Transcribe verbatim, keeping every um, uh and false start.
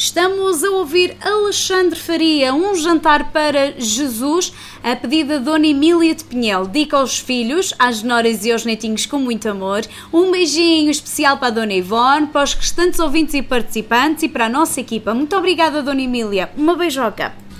Estamos a ouvir Alexandre Faria, Um Jantar para Jesus, a pedido da Dona Emília de Pinhel. Dica aos filhos, às noras e aos netinhos com muito amor. Um beijinho especial para a Dona Ivone, para os restantes ouvintes e participantes e para a nossa equipa. Muito obrigada, Dona Emília. Uma beijoca.